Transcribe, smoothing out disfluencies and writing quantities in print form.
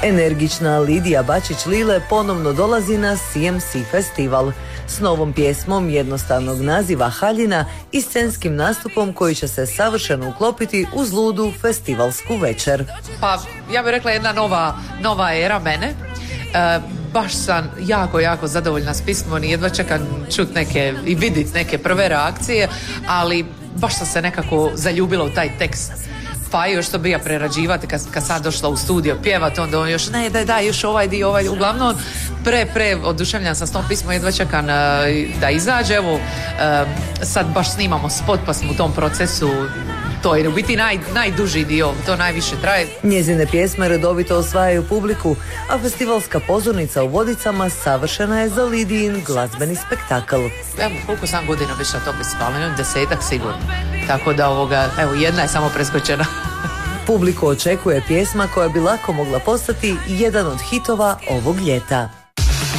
Energična Lidija Bačić-Lile ponovno dolazi na CMC festival s novom pjesmom jednostavnog naziva Haljina i scenskim nastupom koji će se savršeno uklopiti uz ludu festivalsku večer. Pa ja bih rekla jedna nova era mene. Baš sam jako zadovoljna s pismom i jedva čekam čut neke i vidit neke prve reakcije, ali baš sam se nekako zaljubila u taj tekst. Pa još to bija prerađivati kad sam došla u studio pjevati, onda on još ne, daj još ovaj dio, uglavnom pre oduševljena sam s tom pismom, jedva čekam da izađe. Evo, sad baš snimamo spot pa smo u tom procesu. To je u biti najduži dio, to najviše traje. Njezine pjesme redovito osvajaju publiku, a festivalska pozornica u Vodicama savršena je za Lidijin glazbeni spektakl. Evo, koliko sam godina već na tom festivalu, 10 sigurno. Tako da evo, jedna je samo preskočena. Publiku očekuje pjesma koja bi lako mogla postati jedan od hitova ovog ljeta.